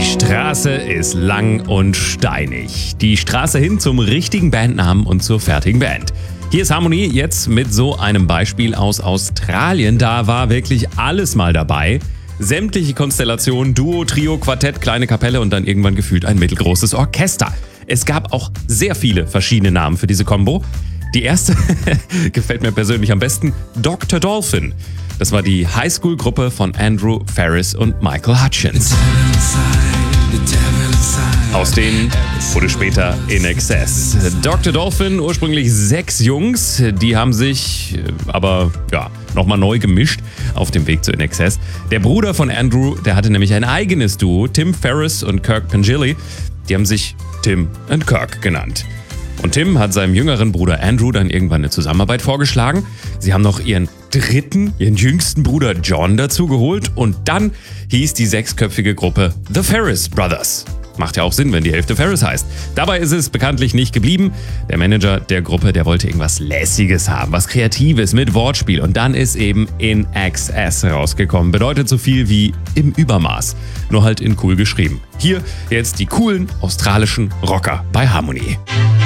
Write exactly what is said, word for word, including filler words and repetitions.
Straße ist lang und steinig. Die Straße hin zum richtigen Bandnamen und zur fertigen Band. Hier ist Harmonie jetzt mit so einem Beispiel aus Australien. Da war wirklich alles mal dabei. Sämtliche Konstellationen, Duo, Trio, Quartett, kleine Kapelle und dann irgendwann gefühlt ein mittelgroßes Orchester. Es gab auch sehr viele verschiedene Namen für diese Combo. Die erste gefällt mir persönlich am besten, Doktor Dolphin. Das war die Highschool-Gruppe von Andrew Ferris und Michael Hutchins. Aus denen wurde später In Excess. Doktor Dolphin, ursprünglich sechs Jungs, die haben sich aber ja, nochmal neu gemischt auf dem Weg zu In Excess. Der Bruder von Andrew, der hatte nämlich ein eigenes Duo, Tim Ferris und Kirk Pengilly. Die haben sich Tim und Kirk genannt. Und Tim hat seinem jüngeren Bruder Andrew dann irgendwann eine Zusammenarbeit vorgeschlagen. Sie haben noch ihren dritten, ihren jüngsten Bruder John dazu geholt und dann hieß die sechsköpfige Gruppe The Ferris Brothers. Macht ja auch Sinn, wenn die Hälfte Ferris heißt. Dabei ist es bekanntlich nicht geblieben. Der Manager der Gruppe, der wollte irgendwas Lässiges haben, was Kreatives mit Wortspiel. Und dann ist eben In Excess rausgekommen. Bedeutet so viel wie im Übermaß. Nur halt in cool geschrieben. Hier jetzt die coolen australischen Rocker bei Harmonie.